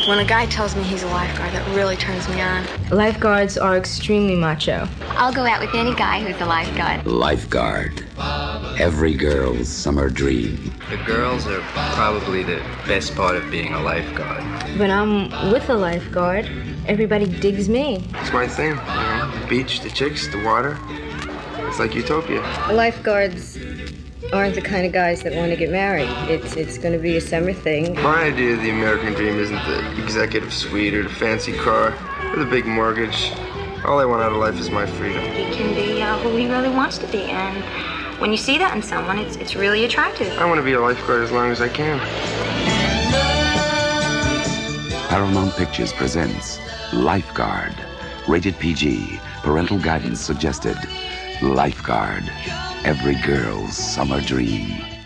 When a guy tells me he's a lifeguard, that really turns me on. Lifeguards are extremely macho. I'll go out with any guy who's a lifeguard. Lifeguard. Every girl's summer dream. The girls are probably the best part of being a lifeguard. When I'm with a lifeguard, everybody digs me. It's my thing, you know, the beach, the chicks, the water. It's like utopia. Lifeguards aren't the kind of guys that want to get married. It's going to be a summer thing. My idea of the American dream isn't the executive suite or the fancy car or the big mortgage. All I want out of life is my freedom. He can be who he really wants to be, and when you see that in someone, it's really attractive. I want to be a lifeguard as long as I can. Paramount Pictures presents Lifeguard. Rated PG. Parental guidance suggested. Lifeguard. Every girl's summer dream.